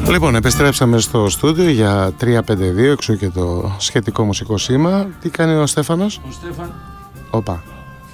Λοιπόν, επιστρέψαμε στο στούντιο για 352, εξού και το σχετικό μουσικό σήμα. Τι κάνει ο Στέφανος? Όπα.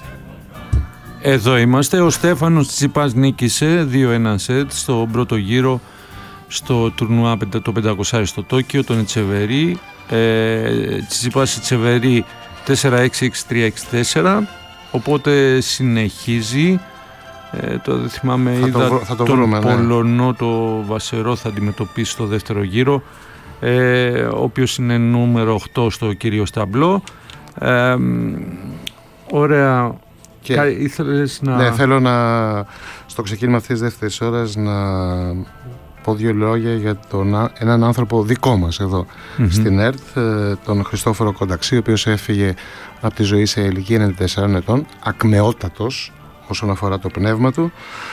Εδώ είμαστε. Ο Στέφανος Τσιτσιπάς νίκησε 2-1 σετ στον πρώτο γύρο στο τουρνουά το 500 στο Τόκιο, τον Ετσεβερή. Τσιτσιπάς Ετσεβερή 4-6-6-3-6-4. Οπότε συνεχίζει. Το δεν θυμάμαι, τον Πολωνό, το Βασερό θα αντιμετωπίσει στο δεύτερο γύρο, ο οποίος είναι νούμερο 8 στο κυρίως ταμπλό. Ωραία. Και ήθελες να... Ναι, θέλω στο ξεκίνημα αυτής της δεύτερης ώρας να πω δύο λόγια για έναν άνθρωπο δικό μας εδώ στην ΕΡΤ, τον Χριστόφορο Κονταξή, ο οποίος έφυγε από τη ζωή σε ηλικία 94 ετών, ακμεότατος όσον αφορά το πνεύμα του.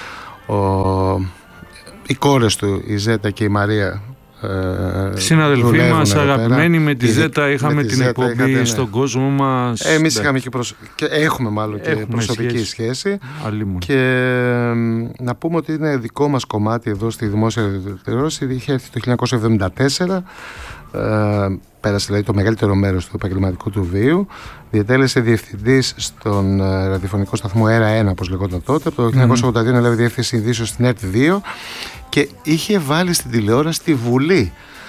Οι κόρες του, η Ζέτα και η Μαρία, συναδελφοί μας αγαπημένοι. Με τη Ζέτα είχαμε την εκπομπή στον κόσμο μας. Εμείς είχαμε και έχουμε μάλλον και προσωπική σχέση. Και να πούμε ότι είναι δικό μας κομμάτι εδώ στη δημόσια τηλεόραση. Είχε έρθει το 1974, πέρασε δηλαδή το μεγαλύτερο μέρος του επαγγελματικού του βίου. Διετέλεσε διευθυντής στον ραδιοφωνικό σταθμό ΕΡΑ 1, όπως λεγόταν τότε. Από το 1982 έλαβε διεύθυνση ειδήσεων στην ΕΡΤ 2 και είχε βάλει στην τηλεόραση τη Βουλή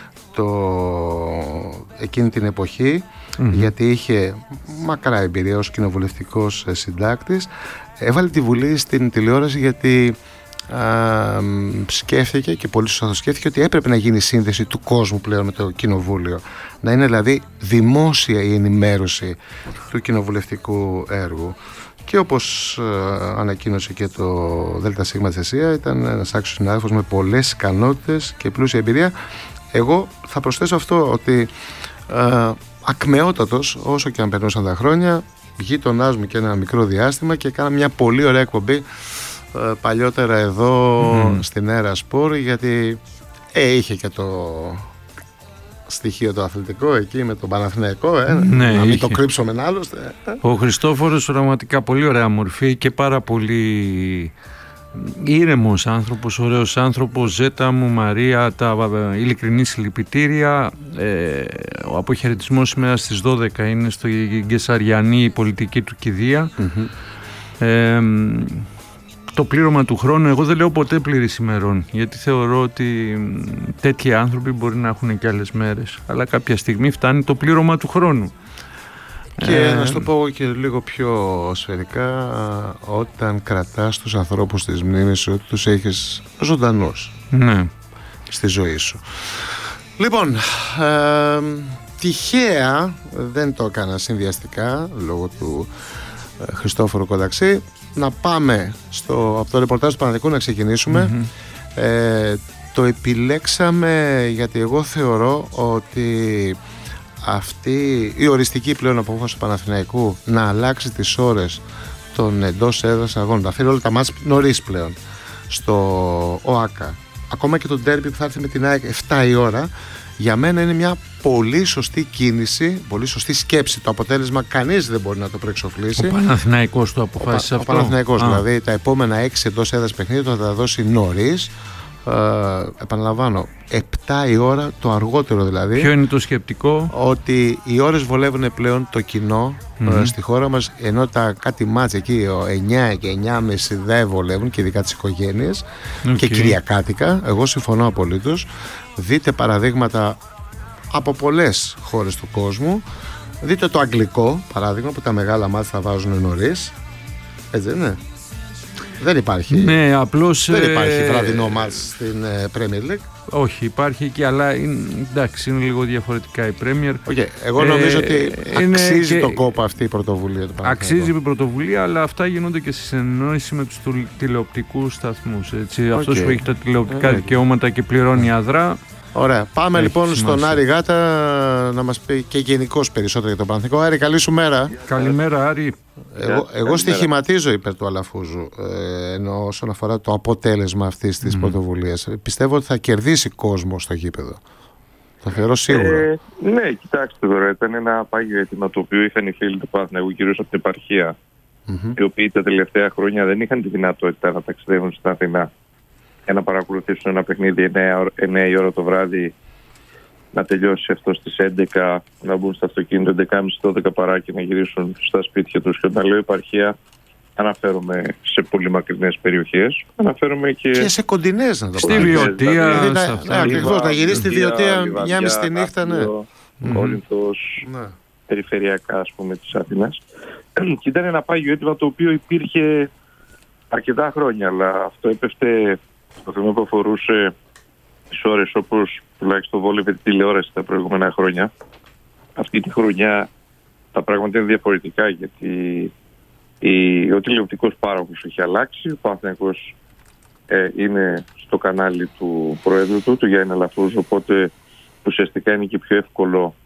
εκείνη την εποχή, γιατί είχε μακρά εμπειρία ως κοινοβουλευτικός συντάκτης. Έβαλε τη Βουλή στην τηλεόραση γιατί σκέφτηκε, και πολύ σωστά το σκέφτηκε, ότι έπρεπε να γίνει σύνδεση του κόσμου πλέον με το κοινοβούλιο, να είναι δηλαδή δημόσια η ενημέρωση του κοινοβουλευτικού έργου. Και όπως ανακοίνωσε και το ΔΣ της ΕΣΥΑ, ήταν ένας άξιος συνάδελφος με πολλές ικανότητες και πλούσια εμπειρία. Εγώ θα προσθέσω αυτό, ότι ακμεότατος όσο και αν περνούσαν τα χρόνια, γείτονάς μου και ένα μικρό διάστημα, και κάνα μια πολύ ωραία εκπομπή παλιότερα εδώ στην ΕΡΑ Σπορ, γιατί είχε και το στοιχείο το αθλητικό εκεί με τον Παναθηναϊκό, ναι, να μην το κρύψουμε άλλωστε. Ο Χριστόφορος πραγματικά πολύ ωραία μορφή και πάρα πολύ ήρεμος άνθρωπος, ωραίος άνθρωπος. Ζέτα μου, Μαρία, τα ειλικρινή συλληπιτήρια. Ο αποχαιρετισμός σήμερα στις 12 είναι στο Γκεσαριανή πολιτική του κηδεία. Το πλήρωμα του χρόνου, εγώ δεν λέω ποτέ πλήρης ημερών, γιατί θεωρώ ότι τέτοιοι άνθρωποι μπορεί να έχουν και άλλες μέρες, αλλά κάποια στιγμή φτάνει το πλήρωμα του χρόνου. Και να σου το πω και λίγο πιο σφαιρικά, όταν κρατάς τους ανθρώπους της μνήμης, ότι τους έχεις ζωντανούς στη ζωή σου. Λοιπόν, τυχαία, δεν το έκανα συνδυαστικά λόγω του Χριστόφορου Κονταξή, να πάμε από το ρεπορτάζ του Παναθηναϊκού να ξεκινήσουμε. Το επιλέξαμε γιατί εγώ θεωρώ ότι αυτή η οριστική πλέον απόφαση του Παναθηναϊκού να αλλάξει τις ώρες των εντός έδρας αγώνων, να φέρει όλα τα μάτς νωρίς πλέον στο ΟΑΚΑ, ακόμα και το ντέρμπι που θα έρθει με την ΑΕΚ 7 η ώρα, για μένα είναι μια πολύ σωστή κίνηση, πολύ σωστή σκέψη. Το αποτέλεσμα κανείς δεν μπορεί να το προεξοφλήσει. Ο Παναθηναϊκός το αποφάσισε αυτό. Ο Παναθηναϊκός δηλαδή τα επόμενα 6 εντός έδρας παιχνίδια θα τα δώσει νωρίς. Επαναλαμβάνω, 7 η ώρα το αργότερο δηλαδή. Ποιο είναι το σκεπτικό? Ότι οι ώρες βολεύουν πλέον το κοινό στη χώρα μας, ενώ τα κάτι μάτς εκεί 9 και 9.30 δεν βολεύουν, και ειδικά τις οικογένειες και κυριακάτικα. Εγώ συμφωνώ απολύτως. Δείτε παραδείγματα από πολλές χώρες του κόσμου. Δείτε το αγγλικό παράδειγμα, που τα μεγάλα μάτς θα βάζουν νωρίς. Έτσι δεν είναι? Δεν υπάρχει. Ναι, απλώς δεν υπάρχει βραδινό μάτς στην Premier League. Όχι, υπάρχει και, αλλά εντάξει, είναι λίγο διαφορετικά η Premier. Εγώ νομίζω ότι αξίζει τον κόπο αυτή η πρωτοβουλία του Παναθηναϊκού. Αξίζει η πρωτοβουλία, αλλά αυτά γίνονται και σε συνεννόηση με τους τηλεοπτικούς σταθμούς. Αυτός που έχει τα τηλεοπτικά δικαιώματα και πληρώνει αδρά. Ωραία. Πάμε λοιπόν στον Άρη Γάτα να μας πει και γενικώς περισσότερο για τον Παναθηναϊκό. Άρη, καλή σου μέρα. Καλημέρα, Άρη. Εγώ στοιχηματίζω υπέρ του Αλαφούζου, ενώ όσον αφορά το αποτέλεσμα αυτής της πρωτοβουλίας. Πιστεύω ότι θα κερδίσει κόσμο στο γήπεδο. Το θεωρώ σίγουρο. Ναι, κοιτάξτε τώρα, ήταν ένα πάγιο αίτημα το οποίο είχαν οι φίλοι του Παναθηναϊκού, κυρίως από την επαρχία, οι οποίοι τα τελευταία χρόνια δεν είχαν τη δυνατότητα να ταξιδεύουν στην Αθηνά. για να παρακολουθήσουν ένα παιχνίδι 9 η ώρα το βράδυ, να τελειώσει αυτό στις 11, να μπουν στο αυτοκίνητο 11.30-12 παρά και να γυρίσουν στα σπίτια τους. Και όταν λέω επαρχία, αναφέρομαι σε πολύ μακρινές περιοχές, αναφέρομαι και σε κοντινές, να το στη Βιωτία. Ακριβώς, να γυρίσει στη Βιωτία μια μισή τη νύχτα, ναι. Κόρινθος, περιφερειακά, ας πούμε, της Αθήνας. Και ήταν ένα πάγιο αίτημα το οποίο υπήρχε αρκετά χρόνια, αλλά αυτό έπεφτε στο θέμα που αφορούσε τις ώρες όπως τουλάχιστον βόλευε τη τηλεόραση τα προηγούμενα χρόνια. Αυτή τη χρονιά τα πράγματα είναι διαφορετικά, γιατί ο τηλεοπτικός πάροχος έχει αλλάξει. Ο Παναθηναϊκός είναι στο κανάλι του Προέδρου του Γιάννη Λαφρούς, οπότε ουσιαστικά είναι και πιο εύκολο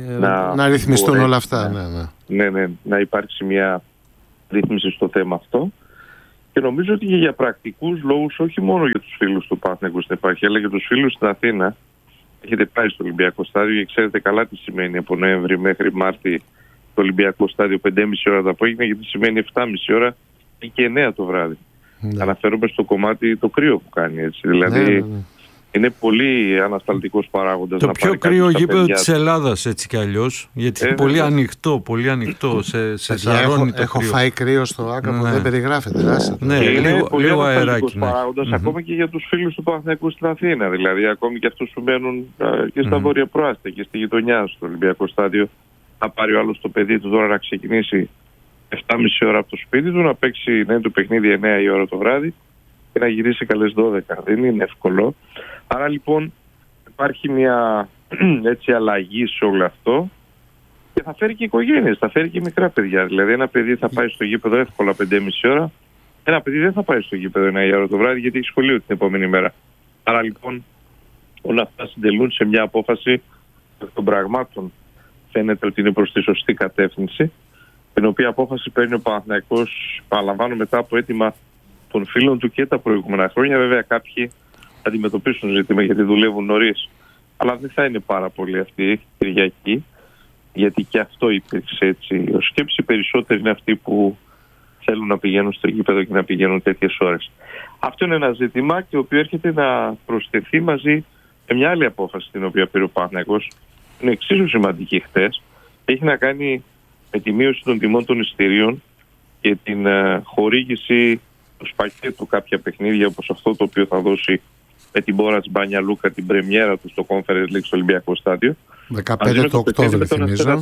να ρυθμιστούν όλα αυτά. Ναι, να υπάρξει μια ρύθμιση στο θέμα αυτό. Και νομίζω ότι και για πρακτικούς λόγους, όχι μόνο για τους φίλους του Παναθηναϊκού στην επαρχία, αλλά για τους φίλους στην Αθήνα. Έχετε πάει στο Ολυμπιακό Στάδιο και ξέρετε καλά τι σημαίνει από Νοέμβρη μέχρι Μάρτι το Ολυμπιακό Στάδιο 5,5 ώρα το απόγευμα, γιατί σημαίνει 7,5 ώρα ή και 9 το βράδυ. Αναφέρομαι στο κομμάτι το κρύο που κάνει, έτσι. Δηλαδή είναι πολύ ανασταλτικός παράγοντας. Το πιο κρύο γήπεδο της Ελλάδας, έτσι κι αλλιώς, γιατί είναι πολύ ανοιχτό, σε ζαρώνει το έχω κρύο. Φάει κρύο στο Άκα που δεν περιγράφεται. Ναι, είναι πολύ ανασταλτικός παράγοντας, ακόμα και για τους φίλους του Παναθηναϊκού στην Αθήνα. Δηλαδή, ακόμη και αυτούς που μένουν και στα βόρεια προάστια και στη γειτονιά στο Ολυμπιακό Στάδιο. Να πάρει ο άλλος το παιδί του τώρα να ξεκινήσει 7,5 ώρα από το σπίτι του, να παίξει το παιχνίδι 9 η ώρα το βράδυ και να γυρίσει καλές 12. Δεν είναι εύκολο. Άρα λοιπόν υπάρχει μια έτσι αλλαγή σε όλο αυτό και θα φέρει και οικογένειες, θα φέρει και μικρά παιδιά. Δηλαδή ένα παιδί θα πάει στο γήπεδο εύκολα 5,5 ώρα, ένα παιδί δεν θα πάει στο γήπεδο 9 η ώρα το βράδυ γιατί έχει σχολείο την επόμενη μέρα. Άρα λοιπόν όλα αυτά συντελούν σε μια απόφαση των πραγμάτων. Φαίνεται ότι είναι προς τη σωστή κατεύθυνση, την οποία απόφαση παίρνει ο Παναθηναϊκός, παραλαμβάνω, μετά από αίτημα των φίλων του και τα προηγούμενα χρόνια. Βέβαια κάποιοι αντιμετωπίσουν ζήτημα γιατί δουλεύουν νωρίς, αλλά δεν θα είναι πάρα πολύ αυτή η Κυριακή, γιατί και αυτό υπήρξε έτσι. Ο σκέψη περισσότεροι είναι αυτοί που θέλουν να πηγαίνουν στο γήπεδο και να πηγαίνουν τέτοιες ώρες. Αυτό είναι ένα ζήτημα και το οποίο έρχεται να προσθεθεί μαζί με μια άλλη απόφαση την οποία πήρε ο Παναθηναϊκός. Είναι εξίσου σημαντική χτες. Έχει να κάνει με τη μείωση των τιμών των εισιτηρίων και την χορήγηση του πακέτου κάποια παιχνίδια όπως αυτό το οποίο θα δώσει με την Μπόρας Μπάνια Λούκα την πρεμιέρα του στο Conference League στο Ολυμπιακό Στάδιο. 15 το Οκτώβρη θυμίζω.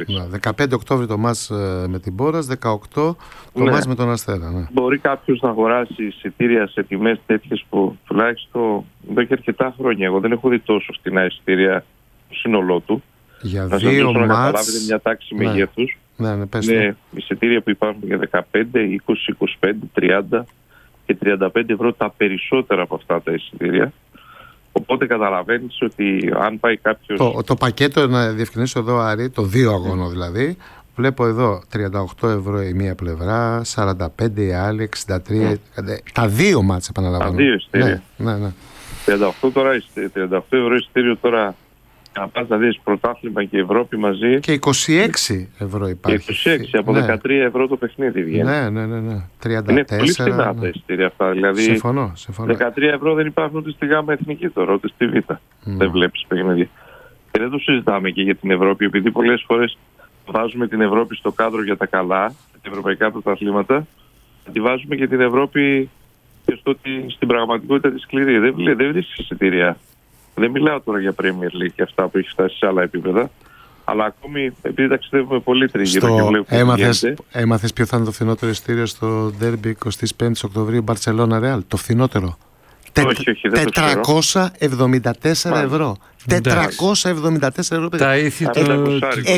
15 Οκτώβρη το μάτς με την Μπόρας, 18 το μάτς με τον Αστέρα. Ναι. Μπορεί κάποιος να αγοράσει εισιτήρια σε τιμές τέτοιες που τουλάχιστον εδώ και αρκετά χρόνια εγώ δεν έχω δει τόσο φτηνά εισιτήρια στο σύνολό του. Για δύο μάτς. Να καταλάβετε μια τάξη μεγέθους. Ναι, εισιτήρια που υπάρχουν για 15, 20, 25, 30 και 35 ευρώ τα περισσότερα από αυτά τα εισιτήρια. Οπότε καταλαβαίνεις ότι αν πάει κάποιος... Το πακέτο, να διευκρινίσω εδώ Άρη, το 2 αγώνο δηλαδή, βλέπω εδώ 38 ευρώ η μία πλευρά, 45 η άλλη, 63, τα δύο μάτς επαναλαμβάνω. Τα δύο εισιτήρια. Ναι. 38 ευρώ εισιτήριο τώρα, να πας να δεις πρωτάθλημα και Ευρώπη μαζί. Και 26 ευρώ υπάρχει. Και 26, από 13 ευρώ το παιχνίδι βγαίνει. Ναι. 34. Είναι πολύ φθηνά τα εισιτήρια αυτά. Δηλαδή, συμφωνώ. 13 ευρώ δεν υπάρχουν ούτε στη ΓΑΜΑ Εθνική τώρα, ούτε στη Β. Δεν βλέπεις παιχνίδια. Και δεν το συζητάμε και για την Ευρώπη, επειδή πολλές φορές βάζουμε την Ευρώπη στο κάδρο για τα καλά, τα ευρωπαϊκά πρωταθλήματα, τη βάζουμε και την Ευρώπη και στην πραγματικότητα τη σκληρή. Δεν βρίσκεις εισιτήρια. Δεν μιλάω τώρα για Premier League και αυτά που έχει φτάσει σε άλλα επίπεδα, αλλά ακόμη επειδή ταξιδεύουμε πολύ τριγύρω και βλέπουμε. Έμαθες ποιο θα είναι το φθηνότερο εισιτήριο στο Derby 25 Οκτωβρίου Μπαρτσελώνα Ρεάλ? Το φθηνότερο. Όχι, δεν 474 ευρώ. 474 ευρώ. Τα ήθη του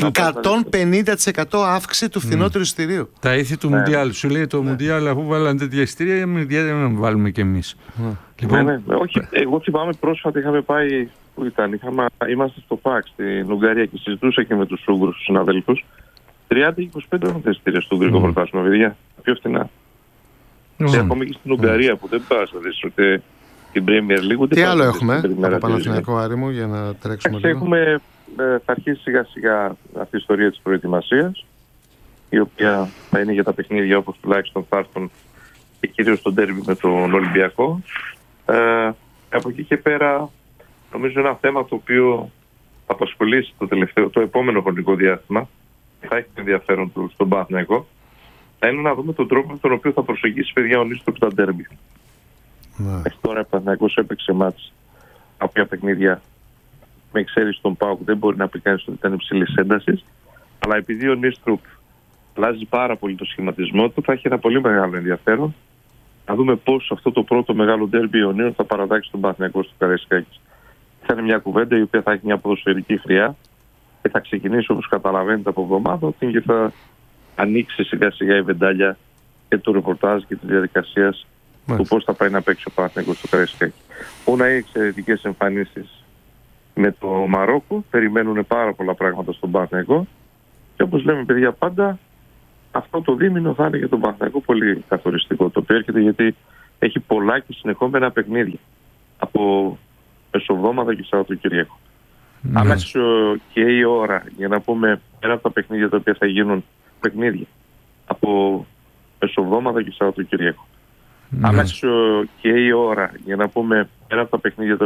150% αύξηση του φθηνότερου εισιτηρίου. Τα ήθη του Μουντιάλ. Σου λέει το Μουντιάλ, αφού βάλανε τέτοια εισιτήρια, να βάλουμε κι εμείς. Ναι. Όχι, εγώ θυμάμαι πρόσφατα είχαμε πάει. Πού ήταν, είμαστε στο ΠΑΚ στην Ουγγαρία και συζητούσα και με τους Ούγγρους συναδέλφους. 30 και 25 ευρώ τα εισιτήρια στο Ουγγρικό πρωτάθλημα, παιδιά. Πιο φθηνά. Και ακόμη και στην Ουγγαρία που δεν πας να δεις ούτε την Premier League ούτε. Τι άλλο έχουμε από Παναθηναϊκό, Άρη μου, για να τρέξουμε λίγο? Θα αρχίσει σιγά σιγά αυτή η ιστορία της προετοιμασίας, η οποία θα είναι για τα παιχνίδια όπως τουλάχιστον θα έρθουν και κυρίως στο ντέρμπι με τον Ολυμπιακό. Από εκεί και πέρα, νομίζω ένα θέμα το οποίο θα απασχολήσει το επόμενο χρονικό διάστημα, θα έχει ενδιαφέρον του στον Παναθηναϊκό, θα είναι να δούμε τον τρόπο με τον οποίο θα προσεγγίσει παιδιά ο Νίστροπ στα ντέρμπι. Μέχρι τώρα ο Παναθηναϊκός έπαιξε μάτς από μια παιχνίδια με εξαίρεση τον ΠΑΟΚ, δεν μπορεί να πει κανείς ότι ήταν υψηλής έντασης, αλλά επειδή ο Νίστροπ αλλάζει πάρα πολύ το σχηματισμό του, θα έχει ένα πολύ μεγάλο ενδιαφέρον να δούμε πώς αυτό το πρώτο μεγάλο ντέρμπι Ιωνίων θα παραδάξει τον Παναθηναϊκό στο Καραϊσκάκης. Θα είναι μια κουβέντα η οποία θα έχει μια ποδοσφαιρική χρειά και θα ξεκινήσει, όπως καταλαβαίνετε, από εβδομάδα και θα ανοίξει σιγά σιγά η βεντάλια και του ρεπορτάζ και τη διαδικασία του πώς θα πάει να παίξει ο Παναθηναϊκός στο Καραϊσκάκη. Ούνα οι εξαιρετικές εμφανίσεις με το Μαρόκο, περιμένουν πάρα πολλά πράγματα στον Παναθηναϊκό και όπως λέμε παιδιά πάντα, αυτό το δίμηνο θα είναι για τον Παναθηναϊκό πολύ καθοριστικό. Το οποίο έρχεται γιατί έχει πολλά και συνεχόμενα παιχνίδια από μεσοβδόμαδα και Σαββατοκύριακο. Άλλαξε και η ώρα για να πούμε ένα από τα παιχνίδια τα οποία θα γίνουν παιχνίδια από μεσοβδόμαδα και Σαββατοκύριακο. Άλλαξε και η ώρα για να πούμε ένα από τα παιχνίδια τα